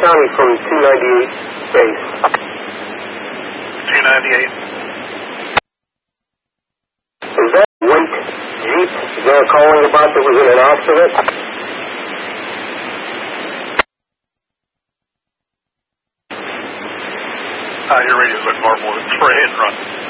County from 298 base. 298. Is that white Jeep they're calling about that was in an accident? Your radio's a bit garbled. It's for a hit and run.